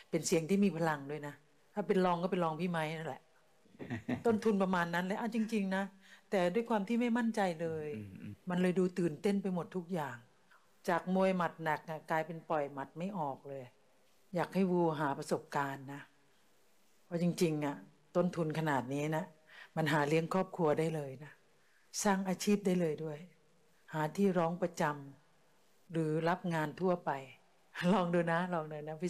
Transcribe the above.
เป็นเสียงที่มีพลังด้วยนะถ้าเป็นรองก็เป็นรองพี่ไม้นั่นแหละต้นทุนประมาณนั้นเลยจริงๆนะแต่ด้วยความที่ไม่มั่นใจเลยมันเลยดูตื่นเต้นไปหมดทุกอย่างจากมวยหมัดหนักอะกลายเป็นปล่อยหมัดไม่ออกเลยอยากให้วูหาประสบการณ์นะเพราะจริงๆอ่ะต้นทุนขนาดนี้นะมันหาเลี้ยงครอบครัวได้เลยนะสร้างอาชีพได้เลยด้วยหาที่ร้องประจำหรือรับงานทั่วไปลองดูนะลองดูนะ